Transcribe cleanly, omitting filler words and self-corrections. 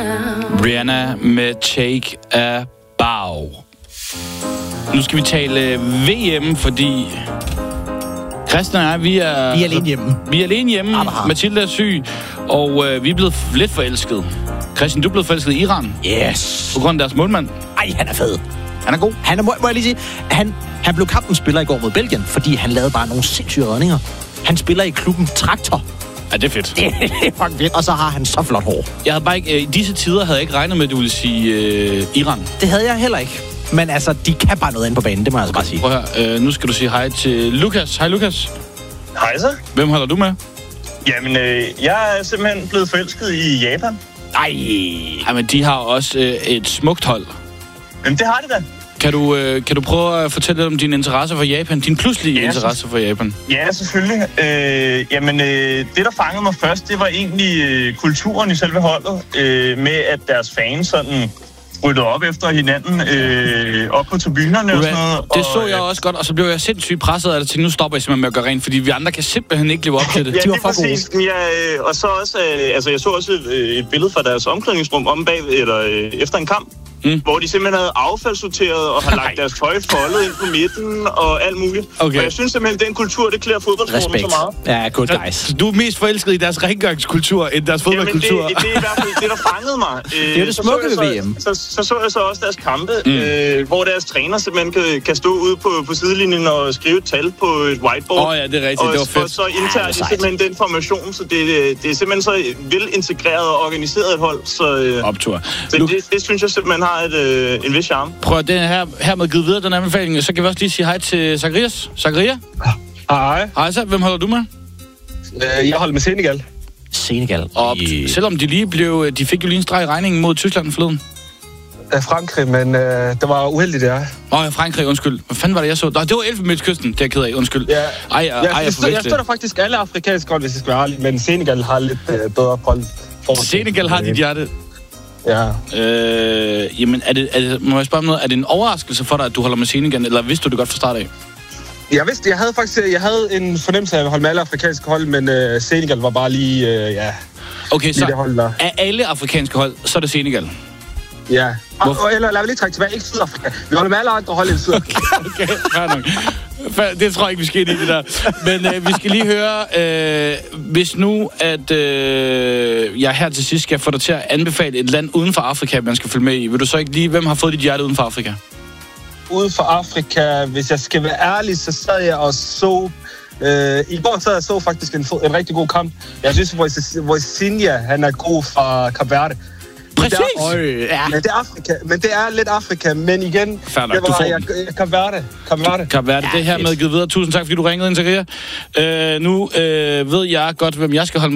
Rihanna med Take a Bow. Nu skal vi tale VM, fordi Christian og jeg, vi er alene hjemme. Vi er alene hjemme. Mathilde er syg, og vi er blevet lidt forelsket. Christian, du er blevet forelsket i Iran. Yes. På grund af deres målmand. Ej, han er fed. Han er god. Må jeg lige sige, han blev kampens spiller i går mod Belgien, fordi han lavede bare nogle sindssyge redninger. Han spiller i klubben Traktor. Ja, det er fedt. Det er fucking fedt. Og så har han så flot hår. Jeg havde bare ikke, i disse tider havde jeg ikke regnet med, at du ville sige Iran. Det havde jeg heller ikke. Men altså, de kan bare noget inde på banen, det må jeg altså bare sige. Prøv at høre, nu skal du sige hej til Lukas. Hej, Lukas. Hej så. Hvem holder du med? Jamen, jeg er simpelthen blevet forelsket i Japan. Ej, men de har også et smukt hold. Jamen, det har de da. Kan du prøve at fortælle lidt om din interesse for Japan? Din pludselige interesse for Japan? Ja, selvfølgelig. Det, der fangede mig først, det var egentlig kulturen i selve holdet. Med at deres fans sådan ryddede op efter hinanden, op på tribunerne og sådan noget. Det så jeg også godt, og så blev jeg sindssygt presset af det, til nu stopper jeg simpelthen med at gøre rent, fordi vi andre kan simpelthen ikke leve op til det. Ja, det er præcis. Og så også, jeg så også et billede fra deres omklædningsrum om bag, eller efter en kamp, hvor de simpelthen havde affaldssorteret og har lagt deres tøj foldet ind på midten og alt muligt. Okay. Og jeg synes simpelthen, at den kultur, det klæder fodboldsporten så meget. Ja, good guys. Du er mest forelsket i deres rengøringskultur end deres fodboldkultur. Jamen, det er i hvert fald det, der fangede mig. Det er det smukke ved VM. Så jeg så også deres kampe, hvor deres træner simpelthen kan stå ude på sidelinjen og skrive et tal på et whiteboard. Ja, det er rigtigt. Det var fedt. Og så indtager de simpelthen den formation, så det er simpelthen så velintegreret og organiseret et hold. Så, optur. Så det synes jeg simpelthen har en vis charme. Prøv at den hermed givet videre, den anbefaling. Så kan vi også lige sige hej til Zacharias. Zacharias? Hej. Hej så. Hvem holder du med? Jeg holder med Senegal. Senegal. Og selvom de fik jo lige en streg i regningen mod Tyskland forleden. Frankrig, men det var uheldigt, ja. Frankrig, undskyld. Hvad fanden var det, jeg så? Det var Elfenbenskysten, det er jeg ked af, undskyld. Ja. Jeg støtter faktisk alle afrikanske hold, hvis jeg skal være ærlig, men Senegal har lidt bedre hold. Senegal har dit hjerte. Ja. Jamen, må jeg spørge om noget? Er det en overraskelse for dig, at du holder med Senegal, eller vidste du det godt fra start af? Jeg havde en fornemmelse af at holde med alle afrikanske hold, men Senegal var bare lige, Okay, så hold der. Af alle afrikanske hold, så er det Senegal? Ja. Eller lad mig lige trække tilbage. Ikke Sydafrika. Vi holder med alle andre hold i Sydafrika. Okay, fair nok. Det tror jeg ikke, vi skal ind i det der. Men vi skal lige høre, hvis nu, at jeg her til sidst skal få dig til at anbefale et land uden for Afrika, man skal følge med i. Vil du så ikke lige, hvem har fået dit hjerte uden for Afrika? Uden for Afrika, hvis jeg skal være ærlig, så sad jeg og så... I går sad jeg så faktisk en rigtig god kamp. Jeg synes, Voisinha, han er god fra Kap Verde. Præcis! Men det er Afrika. Men det er lidt Afrika. Men igen, det var Kap Verde. Det her med givet videre. Tusind tak, fordi du ringede ind, Zacharias. Nu ved jeg godt, hvem jeg skal holde med.